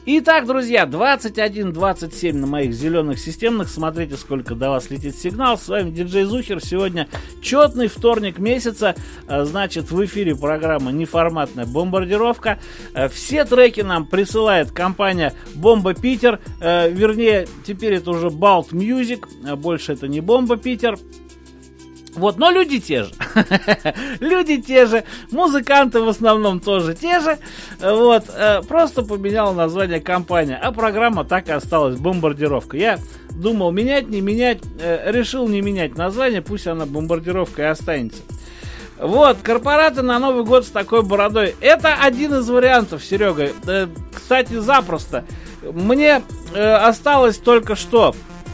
Итак, друзья, 21:27 на моих зеленых системных. Смотрите, сколько до вас летит сигнал. С вами диджей Зухер. Сегодня четный вторник месяца. Значит, в эфире программа «Неформатная бомбардировка». Все треки нам присылает компания Бомба Питер. Вернее, теперь это уже Balt Music. Больше это не Бомба Питер. Вот, но люди те же. Люди те же. Музыканты в основном тоже те же. Вот, просто поменяла название компания. А программа так и осталась. Бомбардировка. Я думал менять, не менять. Решил не менять название. Пусть она бомбардировка и останется. Вот, корпораты на Новый год с такой бородой. Это один из вариантов, Серега. Кстати, запросто. Мне осталось только что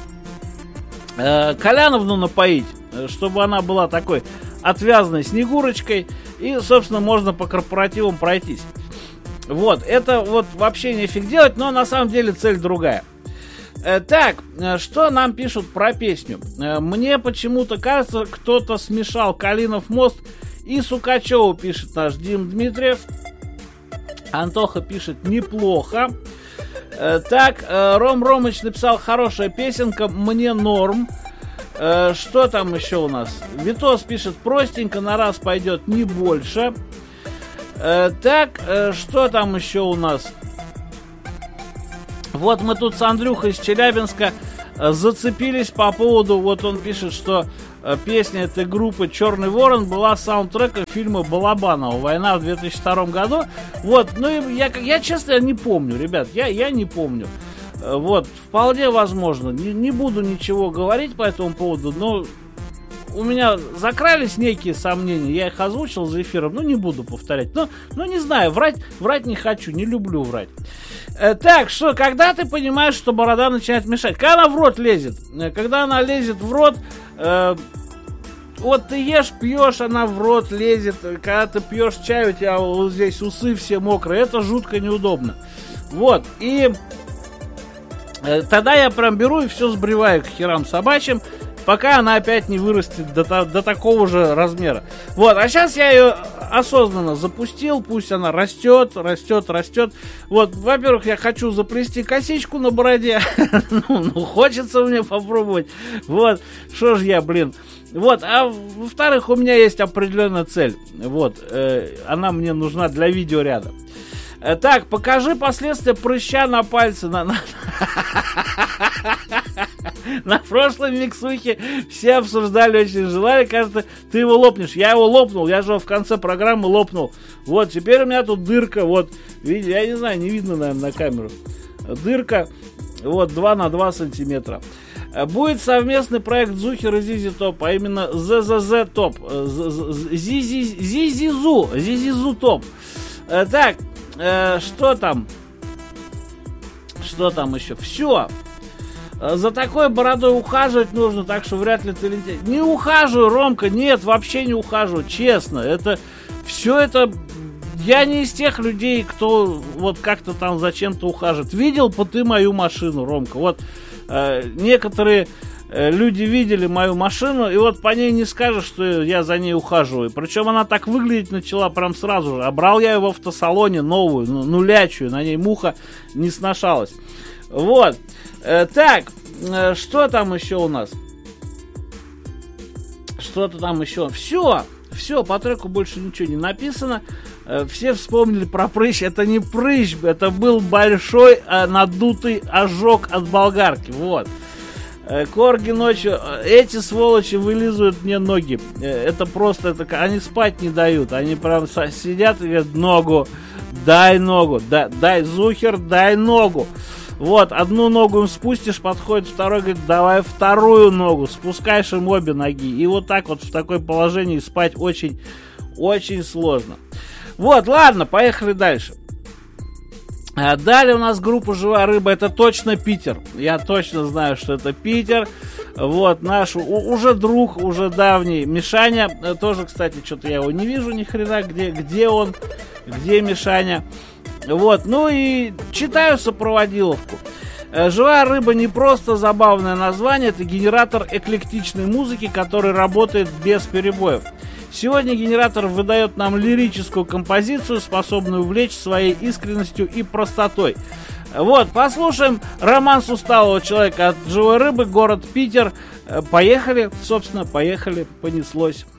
Коляновну напоить, чтобы она была такой отвязной снегурочкой. И, собственно, можно по корпоративам пройтись. Вот, это вот вообще нефиг делать, но на самом деле цель другая. Так, что нам пишут про песню? Мне почему-то кажется, кто-то смешал Калинов мост и Сукачеву, пишет наш Дим Дмитриев. Антоха пишет неплохо. Так, Ром Ромыч написал: хорошая песенка, мне норм. Что там еще у нас? Витос пишет: простенько, на раз пойдет, не больше. Так, что там еще у нас? Вот мы тут с Андрюхой из Челябинска зацепились по поводу, вот он пишет, что песня этой группы «Черный ворон» была саундтреком фильма Балабанова «Война» в 2002 году. Вот, ну я честно не помню, ребят, я не помню. Вот, вполне возможно. Не буду ничего говорить по этому поводу, но у меня закрались некие сомнения. Я их озвучил за эфиром, но не буду повторять. Но не знаю, врать не хочу, не люблю врать. Так, что, когда ты понимаешь, что борода начинает мешать? Когда она в рот лезет. Когда она лезет в рот, вот ты ешь, пьешь, она в рот лезет. Когда ты пьешь чай, у тебя вот здесь усы все мокрые. Это жутко неудобно. Вот, и тогда я прям беру и все сбриваю к херам собачьим, пока она опять не вырастет до такого же размера. Вот, а сейчас я ее осознанно запустил, пусть она растет. Вот, во-первых, я хочу заплести косичку на бороде. Ну, хочется мне попробовать. Вот, что ж я, блин. Вот, а во-вторых, у меня есть определенная цель. Вот, она мне нужна для видеоряда. Так, покажи последствия прыща на пальце. На прошлой миксухе все обсуждали, очень желали. Кажется, ты его лопнешь. Я его лопнул, я же в конце программы лопнул. Вот, теперь у меня тут дырка. Вот, видите, я не знаю, не видно, наверное, на камеру. Дырка, вот, 2 на 2 сантиметра. Будет совместный проект Зухер и Зизи Топ, а именно ЗЗЗ Топ. Зизизу Топ. Так, что там? Что там еще? Все. За такой бородой ухаживать нужно, так что вряд ли ты летишь. Не ухаживаю, Ромка, нет, вообще не ухаживаю, честно. Это все это... Я не из тех людей, кто вот как-то там зачем-то ухаживает. Видел бы ты мою машину, Ромка? Вот некоторые люди видели мою машину, и вот по ней не скажешь, что я за ней ухаживаю. Причем она так выглядеть начала прям сразу же. А брал я ее в автосалоне новую, нулячую, на ней муха не сношалась. Вот. Так, что там еще у нас? Что-то там еще. Все, по треку больше ничего не написано. Все вспомнили про прыщ. Это не прыщ, это был большой надутый ожог от болгарки. Вот. Корги ночью, эти сволочи вылизывают мне ноги. Это просто, они спать не дают. Они прям сидят и говорят: ногу, дай, Зухер, дай ногу. Вот, одну ногу им спустишь, подходит второй, говорит: давай вторую ногу, спускаешь им обе ноги. И вот так вот в такое положении спать очень, очень сложно. Вот, ладно, поехали дальше. Далее у нас группа «Живая рыба». Это точно Питер. Я точно знаю, что это Питер. Вот, наш уже друг, уже давний Мишаня. Тоже, кстати, что-то я его не вижу ни хрена. Где он? Где Мишаня? Вот, ну и читаю сопроводиловку. «Живая рыба» не просто забавное название, это генератор эклектичной музыки, который работает без перебоев. Сегодня генератор выдает нам лирическую композицию, способную увлечь своей искренностью и простотой. Вот, послушаем романс усталого человека от живой рыбы, город Питер. Поехали, собственно, поехали, понеслось.